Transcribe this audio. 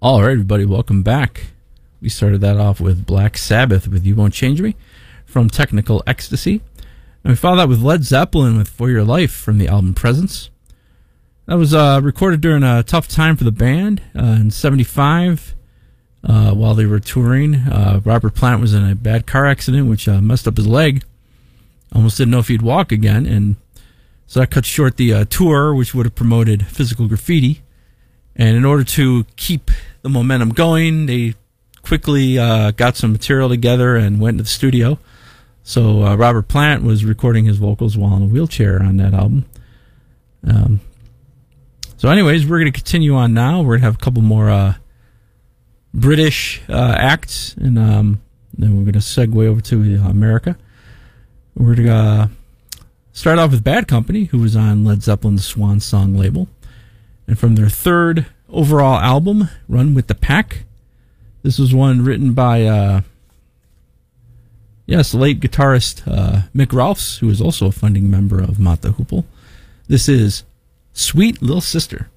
All right, everybody, welcome back. We started that off with Black Sabbath with You Won't Change Me from Technical Ecstasy. And we followed that with Led Zeppelin with For Your Life from the album Presence. That was recorded during a tough time for the band in 75 while they were touring. Robert Plant was in a bad car accident which messed up his leg. Almost didn't know if he'd walk again, and so that cut short the tour, which would have promoted Physical Graffiti. And in order to keep the momentum going, they quickly got some material together and went to the studio. So Robert Plant was recording his vocals while in a wheelchair on that album. So anyways, we're going to continue on now. We're going to have a couple more British acts, and then we're going to segue over to America. We're going to start off with Bad Company, who was on Led Zeppelin's Swan Song label. And from their third overall album, Run with the Pack, this was one written by, late guitarist Mick Rolfs, who is also a founding member of Mott the Hoople. This is Sweet Little Sister.